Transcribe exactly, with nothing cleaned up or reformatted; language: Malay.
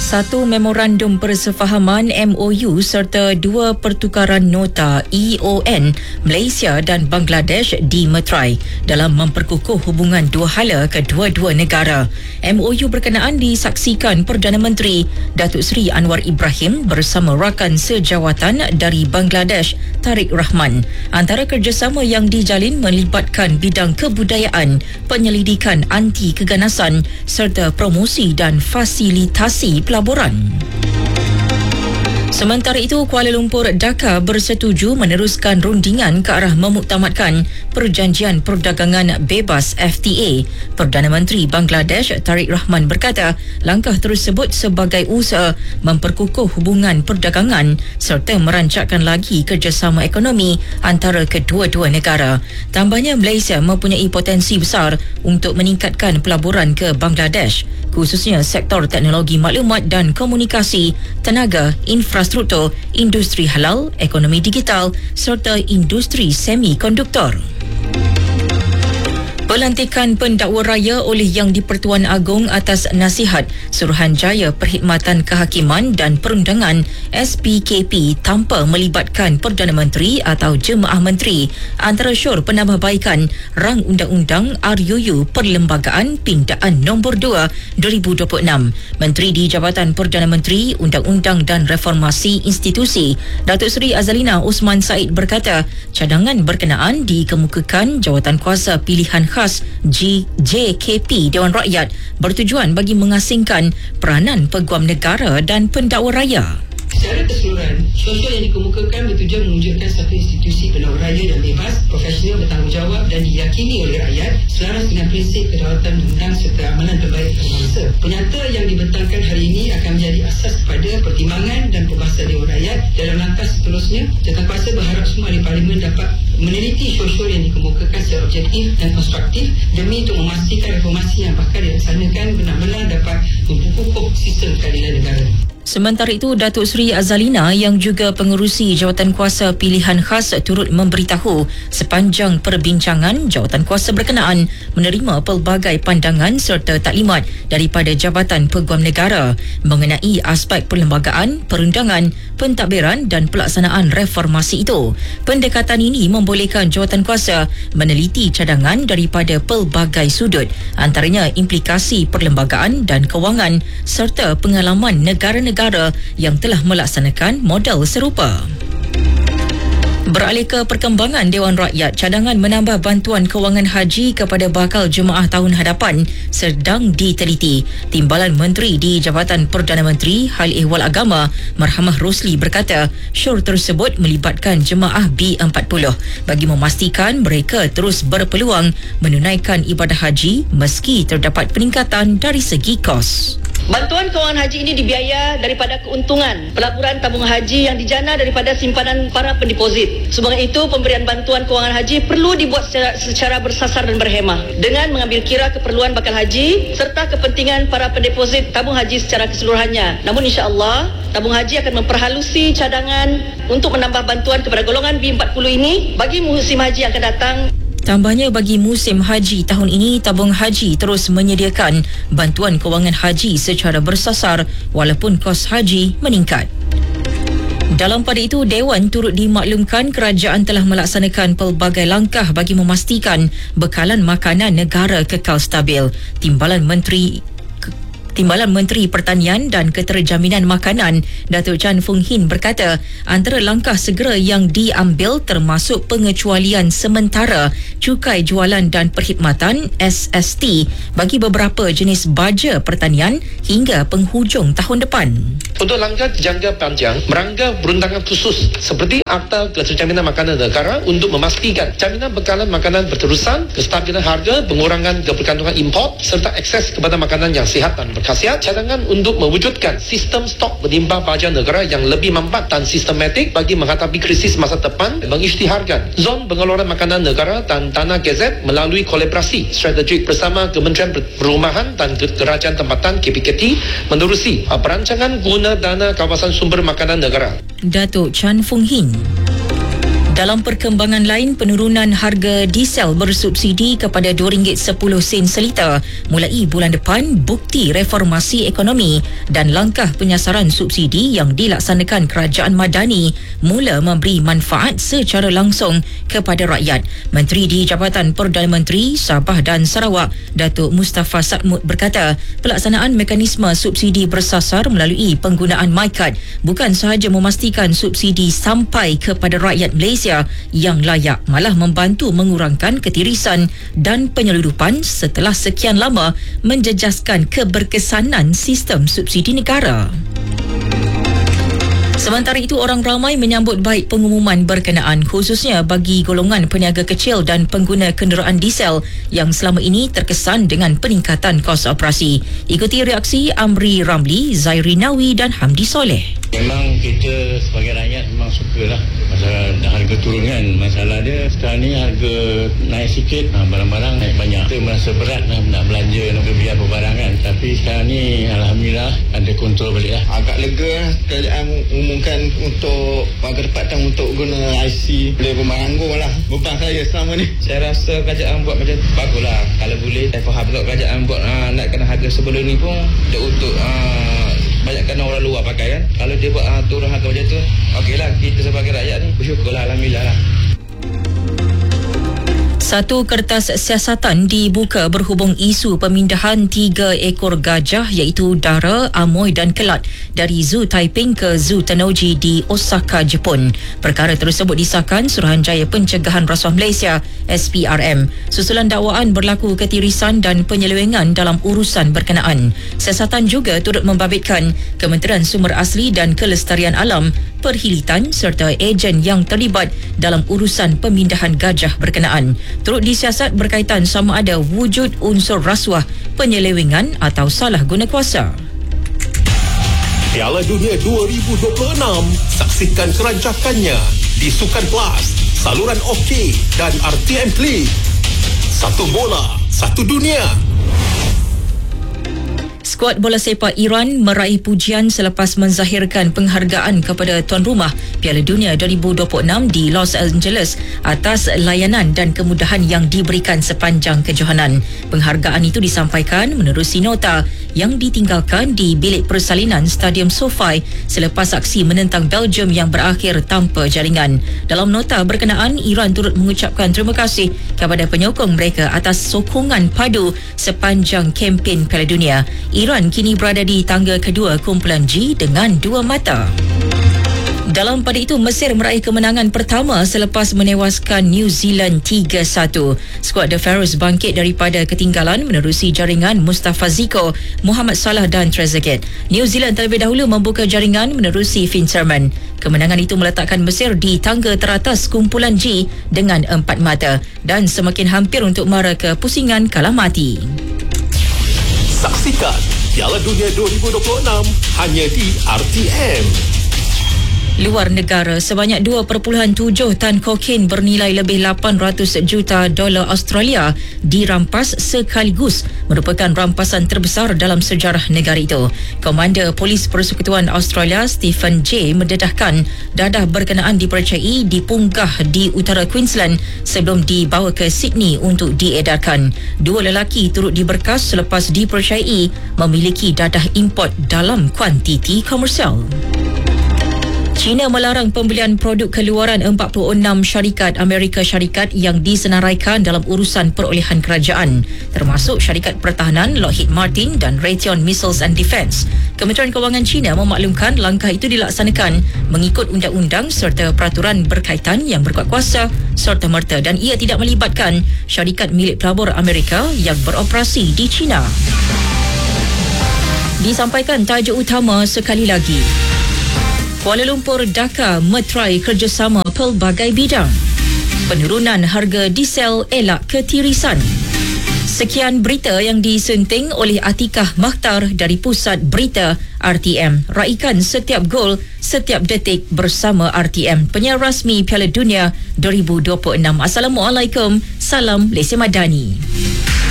Satu memorandum persefahaman M O U serta dua pertukaran nota E O N Malaysia dan Bangladesh dimeterai dalam memperkukuh hubungan dua hala kedua-dua negara. M O U berkenaan disaksikan Perdana Menteri Datuk Seri Anwar Ibrahim bersama rakan sejawatan dari Bangladesh Tariq Rahman. Antara kerjasama yang dijalin melibatkan bidang kebudayaan, penyelidikan anti keganasan serta promosi dan fasilitasi pelaburan. Sementara itu, Kuala Lumpur Dhaka bersetuju meneruskan rundingan ke arah memuktamadkan Perjanjian Perdagangan Bebas F T A. Perdana Menteri Bangladesh Tariq Rahman berkata, langkah tersebut sebagai usaha memperkukuh hubungan perdagangan serta merancakkan lagi kerjasama ekonomi antara kedua-dua negara. Tambahnya, Malaysia mempunyai potensi besar untuk meningkatkan pelaburan ke Bangladesh, khususnya sektor teknologi maklumat dan komunikasi, tenaga, infrastruktur, industri halal, ekonomi digital serta industri semikonduktor. Pelantikan pendakwa raya oleh Yang di-Pertuan Agong atas nasihat Suruhanjaya Perkhidmatan Kehakiman dan Perundangan S P K P tanpa melibatkan Perdana Menteri atau Jemaah Menteri antara syur penambahbaikan Rang Undang-Undang R U U Perlembagaan Pindaan Nombor dua dua ribu dua puluh enam. Menteri di Jabatan Perdana Menteri, Undang-Undang dan Reformasi Institusi Datuk Seri Azalina Osman Said berkata, cadangan berkenaan dikemukakan Jawatankuasa Pilihan Khas J K P Dewan Rakyat bertujuan bagi mengasingkan peranan peguam negara dan pendakwa raya. Secara keseluruhan, sosok yang dikemukakan bertujuan mewujudkan satu institusi pendakwa raya yang bebas, profesional, bertanggungjawab dan diyakini oleh rakyat selaras dengan prinsip kedaulatan undang serta amanan terbaik bangsa. Penyata yang dibentangkan hari ini akan menjadi asas kepada pertimbangan dan pembahasan Dewan Rakyat dalam langkah seterusnya. Jawatankuasa berharap semua ahli parlimen dapat meneliti sosok yang dikemukakan secara objektif dan konstruktif demi untuk memastikan reformasi yang bakal dilaksanakan benar-benar dapat memperkukuh sistem keadilan negara. Sementara itu, Datuk Seri Azalina yang juga pengerusi Jawatankuasa Pilihan Khas turut memberitahu sepanjang perbincangan Jawatankuasa berkenaan menerima pelbagai pandangan serta taklimat daripada Jabatan Peguam Negara mengenai aspek perlembagaan, perundangan, pentadbiran dan pelaksanaan reformasi itu. Pendekatan ini membolehkan Jawatankuasa meneliti cadangan daripada pelbagai sudut, antaranya implikasi perlembagaan dan kewangan serta pengalaman negara-negara yang telah melaksanakan model serupa. Beralih ke perkembangan Dewan Rakyat, cadangan menambah bantuan kewangan haji kepada bakal jemaah tahun hadapan sedang diteliti. Timbalan Menteri di Jabatan Perdana Menteri Hal Ehwal Agama Marhamah Rosli berkata, syur tersebut melibatkan jemaah B empat puluh bagi memastikan mereka terus berpeluang menunaikan ibadah haji meski terdapat peningkatan dari segi kos. Bantuan kewangan haji ini dibiaya daripada keuntungan pelaburan tabung haji yang dijana daripada simpanan para pendeposit. Sebagai itu, pemberian bantuan kewangan haji perlu dibuat secara, secara bersasar dan berhemah dengan mengambil kira keperluan bakal haji serta kepentingan para pendeposit tabung haji secara keseluruhannya. Namun insya-Allah, tabung haji akan memperhalusi cadangan untuk menambah bantuan kepada golongan B empat puluh ini bagi musim haji yang akan datang. Tambahnya, bagi musim haji tahun ini, tabung haji terus menyediakan bantuan kewangan haji secara bersasar walaupun kos haji meningkat. Dalam pada itu, Dewan turut dimaklumkan kerajaan telah melaksanakan pelbagai langkah bagi memastikan bekalan makanan negara kekal stabil. Timbalan Menteri Timbalan Menteri Pertanian dan Keterjaminan Makanan Datuk Chan Fung Hin berkata, antara langkah segera yang diambil termasuk pengecualian sementara cukai jualan dan perkhidmatan S S T bagi beberapa jenis baja pertanian hingga penghujung tahun depan. Untuk langkah jangka panjang, merangka perundangan khusus seperti Akta Keterjaminan Makanan Negara untuk memastikan jaminan bekalan makanan berterusan, kestabilan harga, pengurangan kebergantungan import serta akses kepada makanan yang sihat dan berkhasiat. Cadangan untuk mewujudkan sistem stok berlimpah baja negara yang lebih mampat dan sistematik bagi menghadapi krisis masa depan, mengisytiharkan zon pengeluaran makanan negara dan tanah G Z melalui kolaborasi strategik bersama Kementerian Perumahan dan Kerajaan Tempatan K P K T menerusi perancangan guna dana kawasan sumber makanan negara. Datuk Chan Fung Hin. Dalam perkembangan lain, penurunan harga diesel bersubsidi kepada dua ringgit sepuluh sen seliter mulai bulan depan bukti reformasi ekonomi dan langkah penyasaran subsidi yang dilaksanakan Kerajaan Madani mula memberi manfaat secara langsung kepada rakyat. Menteri di Jabatan Perdana Menteri Sabah dan Sarawak, Datuk Mustafa Satmud berkata, pelaksanaan mekanisme subsidi bersasar melalui penggunaan MyCard bukan sahaja memastikan subsidi sampai kepada rakyat Malaysia yang layak, malah membantu mengurangkan ketirisan dan penyeludupan setelah sekian lama menjejaskan keberkesanan sistem subsidi negara. Sementara itu, orang ramai menyambut baik pengumuman berkenaan, khususnya bagi golongan peniaga kecil dan pengguna kenderaan diesel yang selama ini terkesan dengan peningkatan kos operasi. Ikuti reaksi Amri Ramli, Zairi Nawi dan Hamdi Soleh. Memang kita sebagai rakyat memang sukalah masalah harga turun kan. Masalah dia sekarang ni harga naik sikit, ha, barang-barang naik banyak. Kita merasa berat lah nak belanja, nak beli apa barang kan. Tapi sekarang ni Alhamdulillah ada kontrol balik lah. Agak lega lah kerajaan umumkan untuk warga tempatan untuk guna I C. Boleh bermanggung lah beban saya selama ni. Saya rasa kerajaan buat macam bagus lah. Kalau boleh, saya faham kalau kerajaan buat uh, naikkan harga sebelum ni pun dia untuk uh, banyakkan orang luar pakai kan. Kalau dia buat uh, turun harga macam tu, okeylah, kita sebagai rakyat ni bersyukurlah, Alhamdulillah lah. Satu kertas siasatan dibuka berhubung isu pemindahan tiga ekor gajah iaitu Dara, Amoy dan Kelat dari Zoo Taiping ke Zoo Tennoji di Osaka, Jepun. Perkara tersebut disahkan Suruhanjaya Pencegahan Rasuah Malaysia S P R M susulan dakwaan berlaku ketirisan dan penyelewengan dalam urusan berkenaan. Siasatan juga turut membabitkan Kementerian Sumber Asli dan Kelestarian Alam, Perhilitan serta ejen yang terlibat dalam urusan pemindahan gajah berkenaan. Turut disiasat berkaitan sama ada wujud unsur rasuah, penyelewengan atau salah guna kuasa. Piala Dunia dua ribu dua puluh enam, saksikan kerancakannya di Sukan Plus, saluran OK dan R T M Klik. Satu bola, satu dunia. Skuad bola sepak Iran meraih pujian selepas menzahirkan penghargaan kepada tuan rumah Piala Dunia dua ribu dua puluh enam di Los Angeles atas layanan dan kemudahan yang diberikan sepanjang kejohanan. Penghargaan itu disampaikan menerusi nota yang ditinggalkan di bilik persalinan Stadium SoFi selepas aksi menentang Belgium yang berakhir tanpa jaringan. Dalam nota berkenaan, Iran turut mengucapkan terima kasih kepada penyokong mereka atas sokongan padu sepanjang kempen Piala Dunia. Iran kini berada di tangga kedua kumpulan G dengan dua mata. Dalam pada itu, Mesir meraih kemenangan pertama selepas menewaskan New Zealand tiga satu. Skuad The Pharaohs bangkit daripada ketinggalan menerusi jaringan Mustafa Ziko, Muhammad Salah dan Trezeguet. New Zealand terlebih dahulu membuka jaringan menerusi Finn Sherman. Kemenangan itu meletakkan Mesir di tangga teratas kumpulan G dengan empat mata dan semakin hampir untuk mara ke pusingan kalah mati. Saksikan Piala Dunia dua ribu dua puluh enam hanya di R T M. Luar negara, sebanyak dua perpuluhan tujuh tan kokain bernilai lebih lapan ratus juta dolar Australia dirampas sekaligus, merupakan rampasan terbesar dalam sejarah negara itu. Komander Polis Persekutuan Australia Stephen J mendedahkan dadah berkenaan dipercayai dipunggah di utara Queensland sebelum dibawa ke Sydney untuk diedarkan. Dua lelaki turut diberkas selepas dipercayai memiliki dadah import dalam kuantiti komersial. China melarang pembelian produk keluaran empat puluh enam syarikat Amerika Syarikat yang disenaraikan dalam urusan perolehan kerajaan, termasuk syarikat pertahanan Lockheed Martin dan Raytheon Missiles and Defence. Kementerian Kewangan China memaklumkan langkah itu dilaksanakan mengikut undang-undang serta peraturan berkaitan yang berkuat kuasa serta-merta dan ia tidak melibatkan syarikat milik pelabur Amerika yang beroperasi di China. Disampaikan tajuk utama sekali lagi. Kuala Lumpur, Dhaka meterai kerjasama pelbagai bidang. Penurunan harga diesel elak ketirisan. Sekian berita yang disunting oleh Atikah Makhtar dari Pusat Berita R T M. Raikan setiap gol, setiap detik bersama R T M, penyiar rasmi Piala Dunia dua ribu dua puluh enam. Assalamualaikum, salam Malaysia Madani.